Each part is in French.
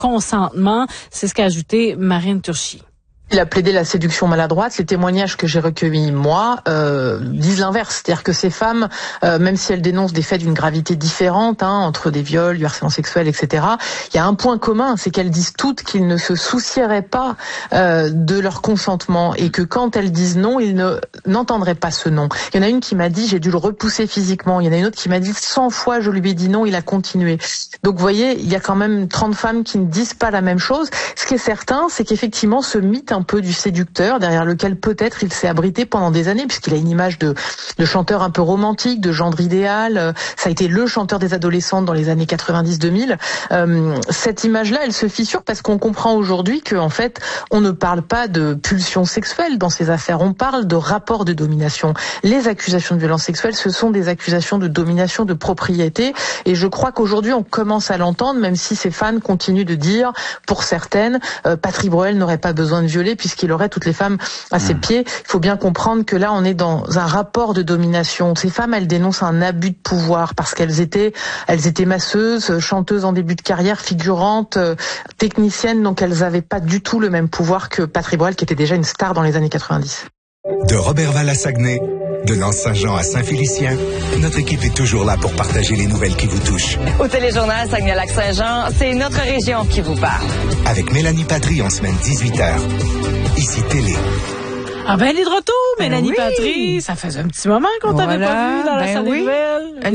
consentement. C'est ce qu'a ajouté Marine Turchi. Il a plaidé la séduction maladroite. Les témoignages que j'ai recueillis, moi, disent l'inverse. C'est-à-dire que ces femmes, même si elles dénoncent des faits d'une gravité différente, entre des viols, du harcèlement sexuel, etc., il y a un point commun, c'est qu'elles disent toutes qu'ils ne se soucieraient pas de leur consentement et que quand elles disent non, ils n'entendraient pas ce non. Il y en a une qui m'a dit, j'ai dû le repousser physiquement. Il y en a une autre qui m'a dit, 100 fois je lui ai dit non, il a continué. Donc vous voyez, il y a quand même 30 femmes qui ne disent pas la même chose. Ce qui est certain, c'est qu'effectivement, ce mythe un peu du séducteur, derrière lequel peut-être il s'est abrité pendant des années, puisqu'il a une image de chanteur un peu romantique, de gendre idéal. Ça a été le chanteur des adolescentes dans les années 90-2000. Cette image-là, elle se fissure parce qu'on comprend aujourd'hui que, en fait, on ne parle pas de pulsion sexuelle dans ces affaires. On parle de rapport de domination. Les accusations de violence sexuelle, ce sont des accusations de domination, de propriété. Et je crois qu'aujourd'hui, on commence à l'entendre, même si ces fans continuent de dire, pour certaines, Patrick Broel n'aurait pas besoin de violer puisqu'il aurait toutes les femmes à ses pieds. Il faut bien comprendre que là, on est dans un rapport de domination. Ces femmes, elles dénoncent un abus de pouvoir parce qu'elles étaient masseuses, chanteuses en début de carrière, figurantes, techniciennes, donc elles n'avaient pas du tout le même pouvoir que Patrick Broel, qui était déjà une star dans les années 90. De Robertval à Saguenay, de Lens-Saint-Jean à Saint-Félicien, notre équipe est toujours là pour partager les nouvelles qui vous touchent. Au téléjournal Saguenay-Lac-Saint-Jean, c'est notre région qui vous parle. Avec Mélanie Patry en semaine 18h. Ici Télé. Ah ben, elle est de retour, Mélanie Patry. Ça faisait un petit moment qu'on t'avait pas vu dans la salle des nouvelles. Une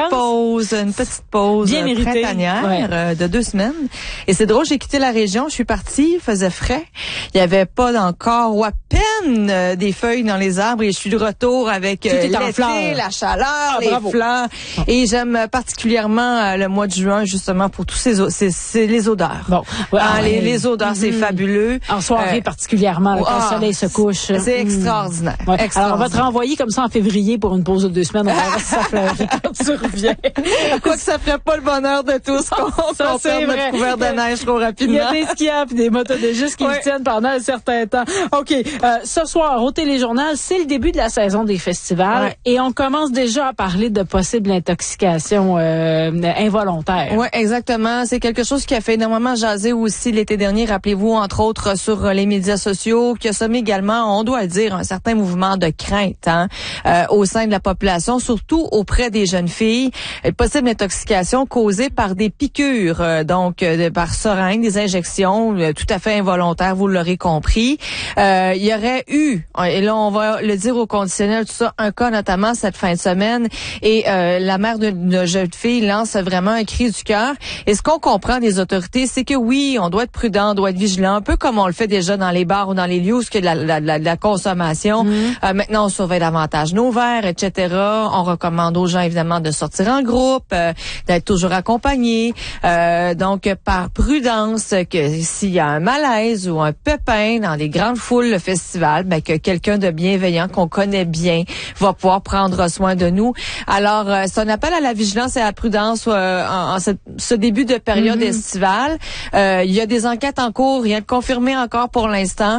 petite pause bien méritée, printanière de 2 semaines. Et c'est drôle, j'ai quitté la région, je suis partie, il faisait frais. Il y avait pas encore ou à peine des feuilles dans les arbres et je suis de retour avec l'été, la chaleur, les fleurs. Et j'aime particulièrement le mois de juin justement pour tous c'est les odeurs. Bon, les odeurs, c'est fabuleux. En soirée particulièrement, quand le soleil se couche. C'est extraordinaire. Ouais. Alors, on va te renvoyer comme ça en février pour une pause de 2 semaines. On verra si ça fleurit quand tu reviens. Quoi que ça ferait pas le bonheur de tous qu'on perde notre couvert de neige trop rapidement. Il y a des skieurs et des motoneigistes qui le tiennent pendant un certain temps. OK. Ce soir, au téléjournal, c'est le début de la saison des festivals et on commence déjà à parler de possibles intoxications involontaires. Oui, exactement. C'est quelque chose qui a fait énormément jaser aussi l'été dernier. Rappelez-vous, entre autres, sur les médias sociaux, qui a semé également, on doit le dire, un certain mouvement de crainte au sein de la population, surtout auprès des jeunes filles. Possible intoxication causée par des piqûres, par seringue, des injections tout à fait involontaires, vous l'aurez compris. Il y aurait eu, et là on va le dire au conditionnel, tout ça, un cas notamment cette fin de semaine, et la mère de jeune fille lance vraiment un cri du cœur. Et ce qu'on comprend des autorités, c'est que oui, on doit être prudent, on doit être vigilant, un peu comme on le fait déjà dans les bars ou dans les lieux où il y a de la consommation. Maintenant, on surveille davantage nos verres, etc. On recommande aux gens, évidemment, de sortir en groupe, d'être toujours accompagnés. Donc, par prudence, que s'il y a un malaise ou un pépin dans les grandes foules, le festival, que quelqu'un de bienveillant qu'on connaît bien va pouvoir prendre soin de nous. Alors, c'est un appel à la vigilance et à la prudence en ce début de période estivale. Il y a des enquêtes en cours, rien de confirmé encore pour l'instant.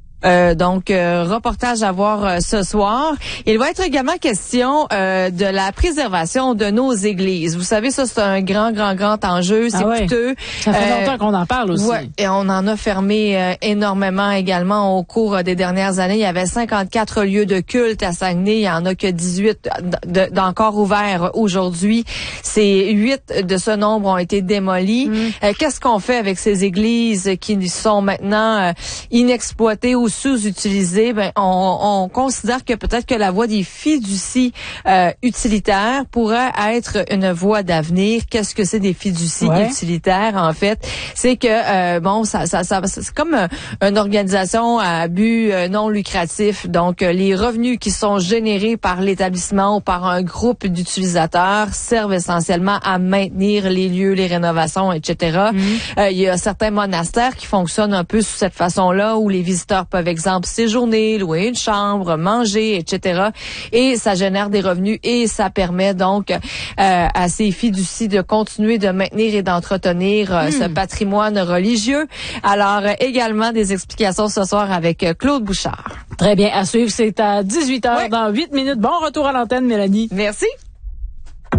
Reportage à voir ce soir. Il va être également question de la préservation de nos églises. Vous savez, ça, c'est un grand enjeu. C'est coûteux. Ça fait longtemps qu'on en parle aussi. Ouais, et on en a fermé énormément également au cours des dernières années. Il y avait 54 lieux de culte à Saguenay. Il y en a que 18 d'encore ouverts aujourd'hui. 8 de ce nombre ont été démolis. Qu'est-ce qu'on fait avec ces églises qui sont maintenant inexploitées ou sous-utilisées? On considère que peut-être que la voie des fiducies utilitaires pourrait être une voie d'avenir. Qu'est-ce que c'est des fiducies utilitaires, en fait? C'est que, c'est comme une organisation à but non lucratif. Donc, les revenus qui sont générés par l'établissement ou par un groupe d'utilisateurs servent essentiellement à maintenir les lieux, les rénovations, etc. Il y a certains monastères qui fonctionnent un peu sous cette façon-là, où les visiteurs peuvent, exemple, séjourner, louer une chambre, manger, etc. Et ça génère des revenus et ça permet donc à ces fiducies de continuer de maintenir et d'entretenir ce patrimoine religieux. Alors, également des explications ce soir avec Claude Bouchard. Très bien, à suivre, c'est à 18h dans 8 minutes. Bon retour à l'antenne, Mélanie. Merci.